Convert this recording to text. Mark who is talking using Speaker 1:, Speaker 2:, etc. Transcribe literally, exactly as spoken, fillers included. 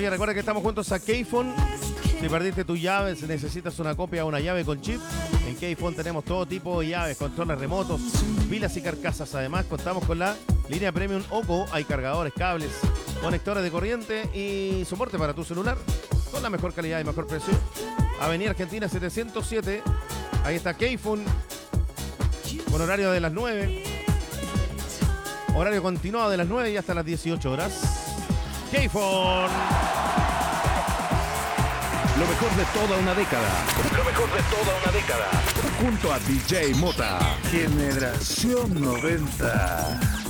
Speaker 1: Oye, recuerda que estamos juntos a Keyphone. Si perdiste tus llaves, necesitas una copia o una llave con chip. En Keyphone tenemos todo tipo de llaves, controles remotos, pilas y carcasas. Además, contamos con la línea Premium OCO. Hay cargadores, cables, conectores de corriente y soporte para tu celular con la mejor calidad y mejor precio. Avenida Argentina setecientos siete. Ahí está Keyphone con horario de las nueve. Horario continuado de las nueve y hasta las dieciocho horas. Keyphone.
Speaker 2: Lo mejor de toda una década. Lo mejor de toda una década. Junto a D J Mota. Generación noventa.